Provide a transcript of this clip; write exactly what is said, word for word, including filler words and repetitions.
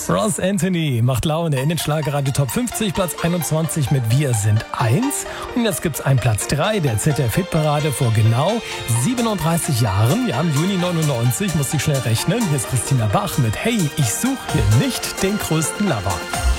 Ross Anthony macht Laune in den Schlagerradio Top fünfzig, Platz einundzwanzig mit Wir sind eins. Und jetzt gibt's einen Platz drei der Z D F-Hitparade vor genau siebenunddreißig Jahren. Ja, im Juni neunundneunzig, musste ich schnell rechnen. Hier ist Christina Bach mit Hey, ich suche hier nicht den größten Lover.